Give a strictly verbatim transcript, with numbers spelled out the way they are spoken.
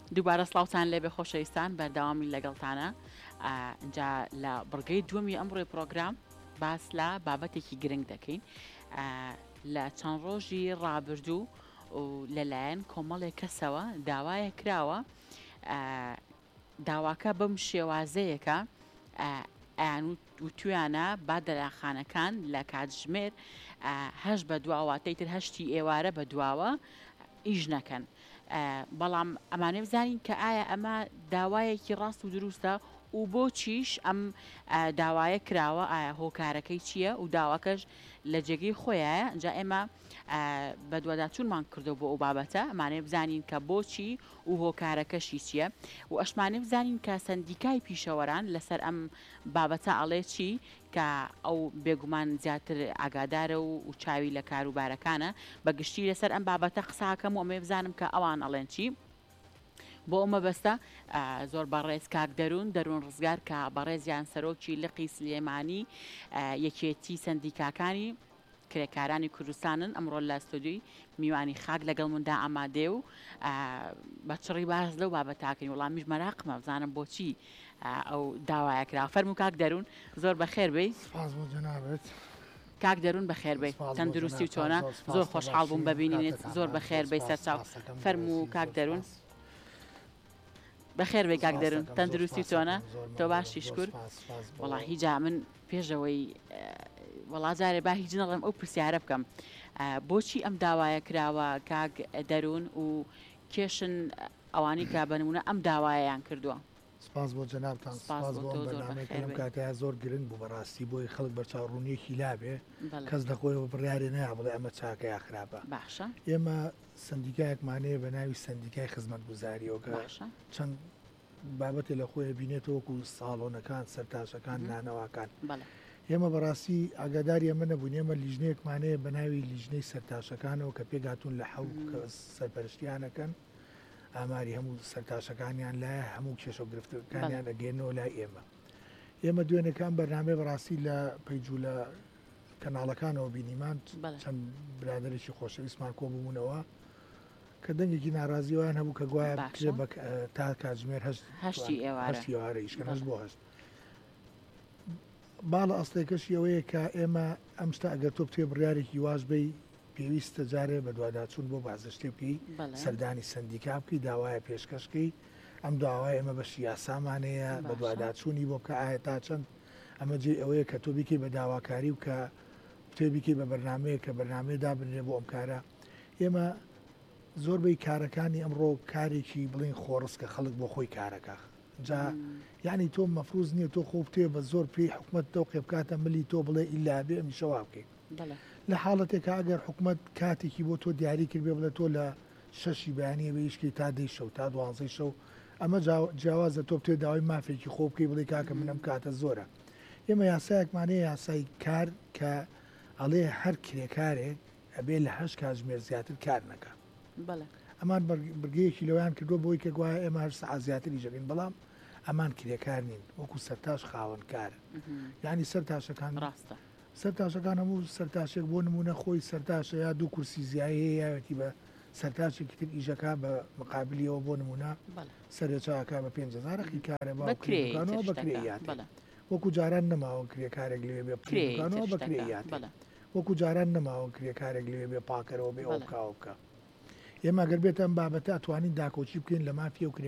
دووبارە سڵاوتان لێبێ خۆشەویستان بەردەوامی لەگەڵتانە اینجا لە بڕگەی دووەمی ئەمڕۆی پرۆگرام باس لە بابەتێکی گرنگ دەکەین لە چەند ڕۆژی ڕابردوو لەلایەن کۆمەڵێک کەسەوە داوایە کراوە داواکە بەم شێوازەیەکە ئەیان و تویانە با دەلاخانەکان لە کاتژمێر هەش بە دواواتەی تر هەشتی ئێوارە بە دواوە ئیژ نەکەن. بەڵام ئەمانێ بزانین کە ئایا ئەمە داوایەکی ڕاست و دروستە و بۆچیش ئەم داوایە کراوە ئایا هۆکارەکەی چییە و داواکەش لە جێگەی خۆیایە. اینجا ئێمە بە دوواداچوونمان کردو بۆ ئەو بابەتە ئەمانێ بزانین کە بۆچی و هۆکارەکەشی چییە و ئەشمانێ بزانین کە سندیکای پیشەوەران لەسەر ئەم بابەتە ئەڵێ چی کە ئەو بێگومان زیاتر ئاگادارە و چاوی لە کاروبارەکانە بەگشتی لەسەر ئەم بابەتە قساکەم و ئەمێ بزانم کە ئەوان ئەڵێن چی. بۆ ئەمە بەستە زۆر بەڕێز کاک دەروون دەروون ڕزگار کە بەڕێزیان سەرۆکی لقی سلێمانی یەکێتی سندیکاکانی کرێکارانی کوردستانن ئەمڕۆ لە ستۆدیۆی میوانی خاک لەگەڵ مندا ئامادێ و بە چڕی باز لەو بابەتاکەین وەڵامیش مەراقمە بزانم بۆچی ئەو داوایە کرا. فەرموو کاک دەروون زۆر بەخێر بێی. کاک دەروون بەخێر بێ تەندروستی و چۆنە زۆر خۆشحاڵ بووم ببینینێت زۆر بەخێر بێی سەرچاو. فەرموو کاک دەروون بەخێر بێ کاک دەروون تەندروستی چۆنە تۆ باشی شکر. وەڵا هیجا من پێشەوەی وەڵا جارێ با هیچ نەڵێم ئەو پرسیارە بکەم بۆچی ئەم داوایە کراوە کاک دەروون و کێشن ئەوانی کا بنمونە ئەم داوایەیان کردووە. سپاس بۆ جەنابتان سپاس بۆ بەنامەکەم کاتەیە زۆر گرنگ بوو بەڕاستی بۆی خەڵک بە چاوڕوونیەکی لابێ کەس لەخۆیەوە بڕیارێ نیا بڵێ ئەمە چاکەیە خراپە. باشە ئێمە سندیکایەکمانەیە بە ناوی سندیکای خزمەتگوزاریەوە چەند بابەتێ لە خۆیە بینێتەوە وەکو ساڵۆنەکان سەرتاشەکان نانەواکان. ئێمە بەڕاستی ئاگاداری ئەمە نەبوون. ئێمە لیژنەیەکمانەیە بە ناوی لیژنەی سەرتاشەکانەوە کە پێگاتون لە حەو سەرپەرشتیانەکەن ئاماری هەموو سەرتاشەکانیان لایە هەموو کێشە و گرفتەکانیان ئەگەێنەوە لای ئێمە. ئێمە دوێنەکان بەرنامەی بەڕاستی لە پەیجوو لە کەناڵەکانەوە بینیمان چەند برادێکی خۆشەویستمان کۆ بوونەوە کە دەنگێکی ناڕازیەوەیان هەبوو کە گوایە بکرێ تا کاتژمێر هەشتی ئێوارە ئیشکەن هەشت بۆ هەشت. باڵە ئەستێکەشی ئەوەیە کە ئێمە ئەم شتا ئەگەر تۆ بتێ بڕیارێکی واژ بی پێویستە جارێ بە دوواداچوون بۆ بازشتێ بکەی سەردانی سندیکا بکەی داوایە پێشکەشکەی ئەم داوای ئێمە بەشی یاسامانەیە بە دوواداچوونی بۆ بکە ئایا تا چەند ئەمە جێ ئەوەیە کە تۆ بیکەی بە داواکاری و کە تێ بیکەی بە بەرنمەیە کە بەرنمەیە دابنرێ بۆ ئەم کارە. ئێمە زۆربەی کارەکانی ئەمڕۆ کارێکی بڵین خۆڕست کە خەڵک بۆ خۆی کارەکە جا یعنی تۆ مەفروز نییە تۆ خۆ بتێ بە زۆر پێی حکومت تۆ قێبکاتە ملی تۆ بڵێ ئیلا بێ ئەمیشەوا بکەیت لە حاڵەتێکە ئەگەر حکومت کاتێکی بۆ تۆ دیاری کرد بێ بڵێ تۆ لە شەشی بەیانیە بە یشکی تا دەی شەو تا دوانزەی شەو ئەمە جیاوازە تۆ بتێ داوای مافێکی خۆ بکەی بڵێ کاکە منم کاتە زۆرە. ئێمە یاسایەکمانەیە یاسای کار کە ئەڵێ هەر کرێکارێک ئەبێ لە هەشت کاتژمێر زیاتر کار نەکە. ئەمان بەرگەیەکی لەویان کردووە بۆی کە گوایە ئێمە هەر سەعات زیاتری ژەبین بەڵام ئەمان کرێکار نین وەکو سەرتاش خاوەن کارن. یعنی سەرتاشەکان ڕاستە سەرتاشەکان هەموو سەرتاشێک بۆ نمونە خۆی سەرتاشە یا دوو کورسی زیایی یاوەتی بە سەرتاشێکی تر ئیژەکە بە مقابلیەوە بۆ نمونە سەرچاکە بە پێنج هەزارێکی کارە بەکرێکانەوە بەکرێیات وەکو جاران نەماوە کرێکارێک لێ بێ پرێکانەوە بەکرێیات وەکو جاران نەماوە کرێکارێک لێ بێ پاکەرەوە بێ ئەو بکاو بکە. ئێمە گەر بێتە ئەم بابەتە ئەتوانین داکۆچی بکەین لە مافیە و